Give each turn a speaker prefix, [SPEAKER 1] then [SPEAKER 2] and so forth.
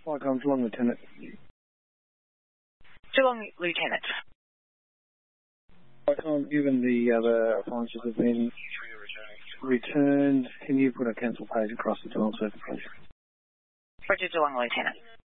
[SPEAKER 1] Flycom Geelong Lieutenant.
[SPEAKER 2] Geelong Lieutenant.
[SPEAKER 1] Flycom, given the other appliances have been returned, can you put a cancel page across the Geelong Surfer, please?
[SPEAKER 2] Roger, Geelong Lieutenant.